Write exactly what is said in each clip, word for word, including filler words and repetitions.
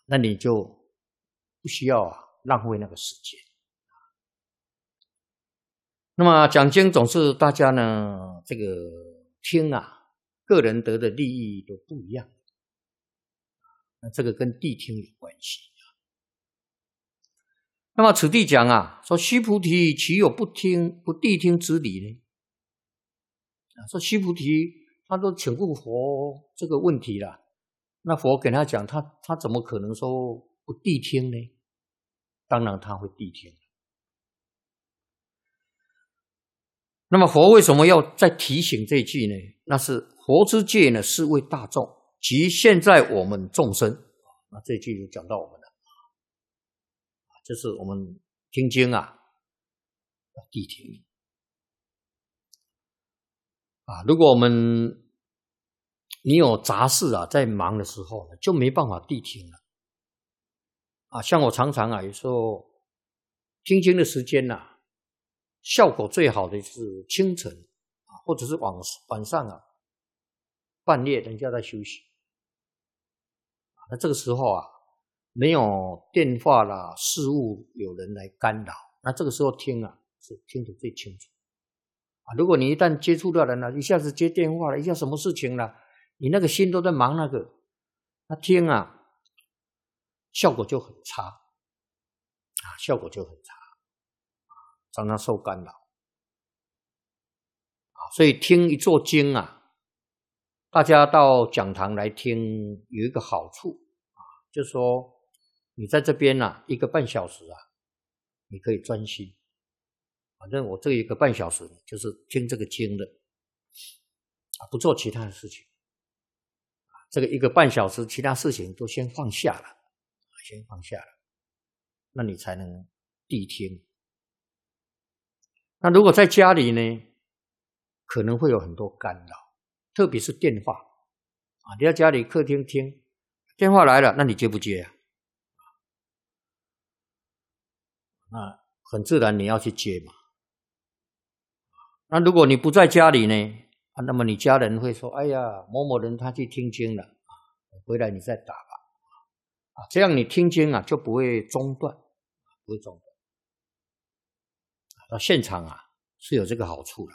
那你就不需要啊浪费那个时间。那么讲经总是大家呢这个听啊，个人得的利益都不一样，那这个跟谛听有关系。那么此地讲啊，说须菩提，岂有不听不谛听之理呢？说须菩提，他都请问佛这个问题了，那佛给他讲，他他怎么可能说不谛听呢？当然他会谛听。那么佛为什么要再提醒这句呢？那是佛之戒呢，是为大众，即现在我们众生。那这句就讲到我们了，就是我们听经啊，要谛听啊。如果我们你有杂事啊，在忙的时候呢，就没办法谛听了啊。像我常常啊，有时候听经的时间呐、啊，效果最好的是清晨啊，或者是晚晚上啊，半夜人家在休息，那这个时候啊，没有电话啦、事物有人来干扰，那这个时候听啊，是听得最清楚啊。如果你一旦接触到人了，一下子接电话了，一下什么事情了，你那个心都在忙那个，那听啊，效果就很差啊，效果就很差。常常受干扰啊，所以听一座经啊，大家到讲堂来听有一个好处啊，就是说你在这边啊一个半小时啊，你可以专心，反正我这一个半小时就是听这个经的啊，不做其他的事情啊，这个一个半小时其他事情都先放下了，先放下了，那你才能谛听。那如果在家里呢，可能会有很多干扰，特别是电话啊，你在家里客厅听，电话来了，那你接不接啊？那很自然你要去接嘛。那如果你不在家里呢，啊，那么你家人会说，哎呀，某某人他去听经了，回来你再打吧，啊，这样你听经啊就不会中断，不会中断。到现场啊是有这个好处的。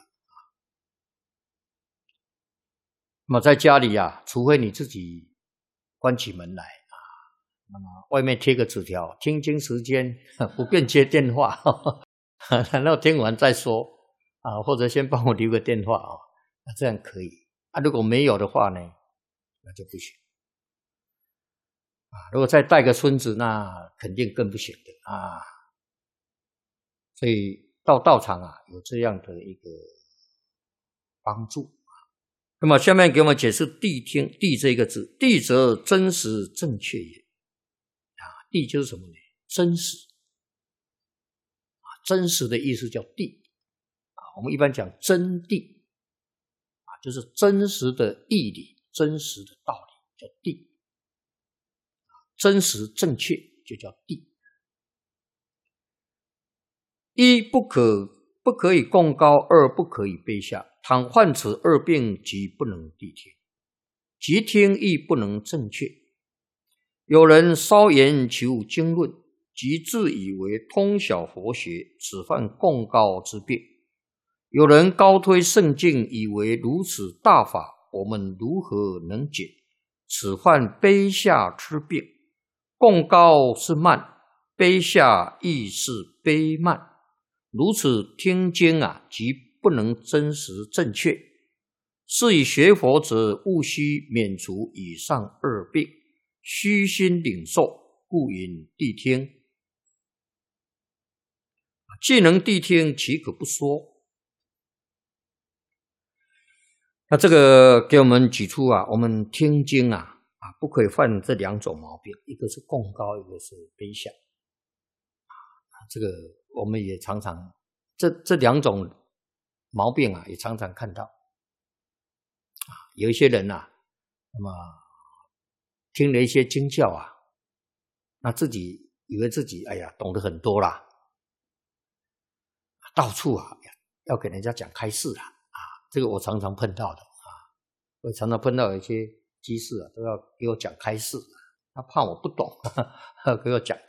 那么在家里啊，除非你自己关起门来啊，那么外面贴个纸条，听经时间不便接电话，然后听完再说啊，或者先帮我留个电话啊，那这样可以啊。如果没有的话呢，那就不行啊。如果再带个孙子，那肯定更不行的啊。所以到道场啊，有这样的一个帮助。那么下面给我们解释谛听，谛这一个字，谛则真实正确也啊，谛就是什么呢？真实啊，真实的意思叫谛啊。我们一般讲真谛啊，就是真实的义理，真实的道理叫谛，真实正确就叫谛。一不可不可以共高，二不可以卑下。倘患此二病，即不能谛听，即听亦不能正确。有人稍言求经论，即自以为通晓佛学，此犯共高之病。有人高推圣境，以为如此大法，我们如何能解？此犯卑下之病。共高是慢，卑下亦是卑慢。如此听经啊，即不能真实正确。是以学佛者，务须免除以上二病，虚心领受，故云谛听。既能谛听，岂可不说？那这个给我们举出啊，我们听经啊，啊不可以犯这两种毛病，一个是共高，一个是卑下。这个我们也常常这这两种毛病啊，也常常看到啊。有一些人啊，那么听了一些经教啊，那自己以为自己哎呀懂得很多啦，到处啊要给人家讲开示啦啊，这个我常常碰到的啊，我常常碰到有一些居士啊，都要给我讲开示。 他怕我不懂，给我讲